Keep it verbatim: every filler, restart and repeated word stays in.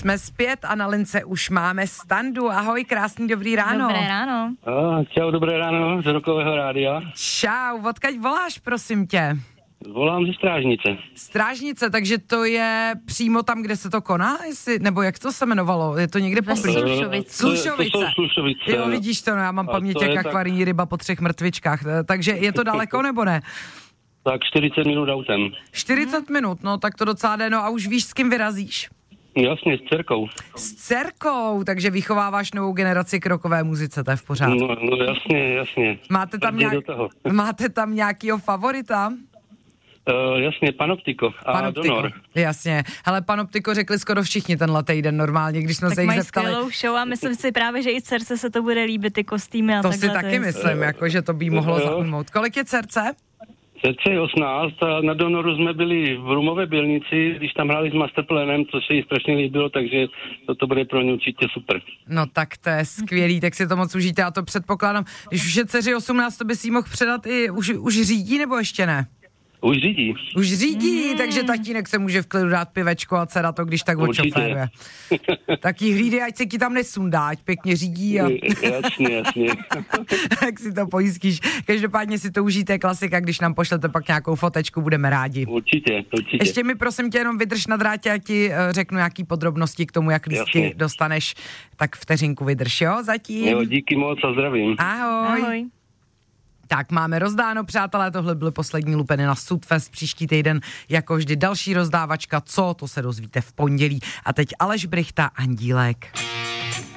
Jsme zpět a na lince už máme Standu. Ahoj, krásný dobrý ráno. Dobré ráno. A, čau, dobré ráno z Rokového rádia. Čau, odkaď voláš, prosím tě? Volám ze Strážnice. Strážnice, takže to je přímo tam, kde se to koná? Jestli, nebo jak to se jmenovalo? Je to někde po Slušovice. Slušovice. To, to jsou Slušovice. Jo, vidíš to, no, já mám A paměť to jak je akvarijní tak... ryba po třech mrtvičkách. Takže je to daleko nebo ne? Tak čtyřicet minut autem. čtyřicet minut, no tak to docela jde. No a už víš, s kým vyrazíš? Jasně, s dcerkou. S dcerkou, takže vychováváš novou generaci k rockové muzice, to je v pořádku. No, no jasně, jasně. Máte tam, nějak, máte tam nějakýho favorita? Uh, jasně, Panoptiko a Panoptiko. Donor. Jasně. Hele, Panoptiko řekli skoro všichni tenhle týden normálně, když jsme tak se jich mají zeptali. skvělou show a myslím si právě, že i dcerce se to bude líbit, ty kostýmy a to takhle. si taky to je... myslím, jako, že to by mohlo Jo. zaujmout. Kolik je dcerce? Dcerce je osmnáct a na Donoru jsme byli v Rumové Bělnici, když tam hráli s Masterplanem, což se jí strašně líbilo, takže toto bude pro ně určitě super. No tak to je skvělý, tak si to moc užijte, já to předpokládám. Když už je dceři osmnáct, to by si jí mohl předat i, už, už řídí nebo ještě ne? Už řídí. Už řídí, mm. takže tatínek se může v klidu dát pivečko a dcera to, když tak odšoféruje. Tak jí hlídej, ať se ti tam nesundá, ať pěkně řídí a... Jasně, jasně. Tak si to pojistíš. Každopádně si to užijte, klasika, když nám pošlete pak nějakou fotečku, budeme rádi. Určitě, určitě. Ještě mi prosím tě jenom vydrž na drátě a ti uh, řeknu nějaký podrobnosti k tomu, jak lístky Jasně. dostaneš, tak vteřinku vydrž, jo, zatím. Jo, díky moc a zdravím. Ahoj. Ahoj. Tak máme rozdáno, přátelé, tohle byly poslední lupeny na Sudfest, příští týden jako vždy další rozdávačka, co, to se dozvíte v pondělí. A teď Aleš Brychta, Andílek.